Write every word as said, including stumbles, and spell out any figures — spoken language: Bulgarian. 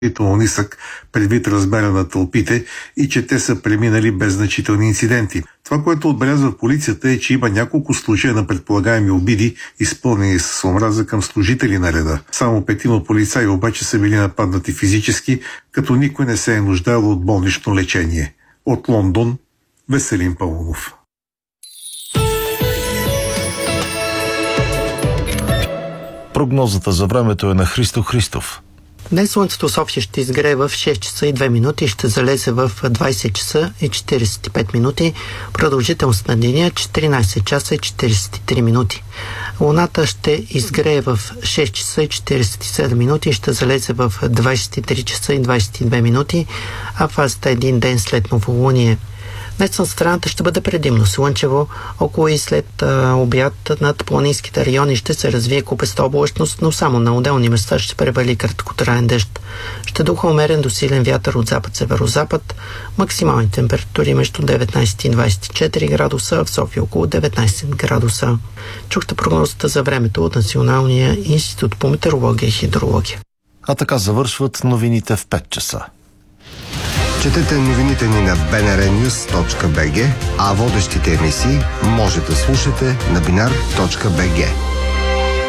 нисък предвид размера на тълпите и че те са преминали без значителни инциденти. Това, което отбелязва полицията, е, че има няколко случая на предполагаеми обиди, изпълнени с омраза към служители на реда. Само петима полицаи обаче са били нападнати физически, като никой не се е нуждаел от болнично лечение. От Лондон, Веселин Паунов. Прогнозата за времето е на Христо Христов. Днес слънцето в София ще изгрее в шест часа и две минути и ще залезе в двайсет часа и четирийсет и пет минути. Продължителност на деня четиринайсет часа и четирийсет и три минути. Луната ще изгрее в шест часа и четирийсет и седем минути и ще залезе в двайсет и три часа и двайсет и две минути, а фазата е един ден след новолуние. Днес на страната ще бъде предимно слънчево, около и след а, обяд над планинските райони ще се развие купеста облачност, но само на отделни места ще превали краткотраен дъжд. Ще духа умерен до силен вятър от запад-северозапад, максимални температури между деветнайсет и двайсет и четири градуса, в София около деветнайсет градуса. Чухте прогнозата за времето от Националния институт по метеорология и хидрология. А така завършват новините в пет часа. Четете новините ни на би ен ар нюс точка би джи, а водещите емисии може да слушате на бинар точка би джи.